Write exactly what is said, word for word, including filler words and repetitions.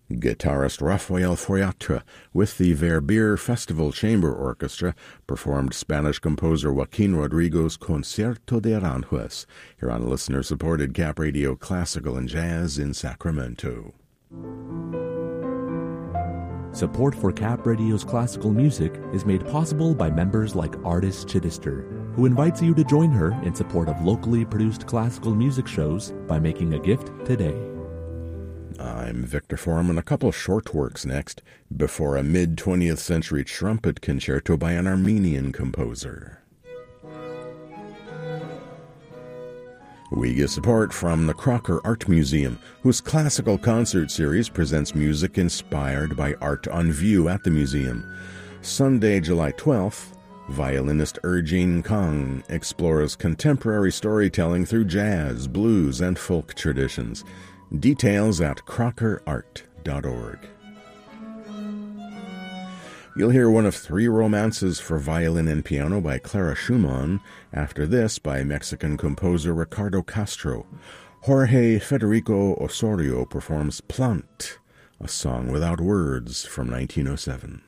Guitarist Rafael Foyatra with the Verbier Festival Chamber Orchestra performed Spanish composer Joaquin Rodrigo's Concierto de Aranjuez here on listener-supported Cap Radio Classical and Jazz in Sacramento. Support for Cap Radio's classical music is made possible by members like Artis Chittister, who invites you to join her in support of locally produced classical music shows by making a gift today. I'm Victor Foreman. A couple short works next, before a mid-twentieth century trumpet concerto by an Armenian composer. We get support from the Crocker Art Museum, whose classical concert series presents music inspired by art on view at the museum. Sunday, July twelfth, violinist Erjin Kang explores contemporary storytelling through jazz, blues, and folk traditions. Details at crocker art dot org. You'll hear one of three romances for violin and piano by Clara Schumann. After this, by Mexican composer Ricardo Castro. Jorge Federico Osorio performs Plant, a song without words from nineteen oh seven.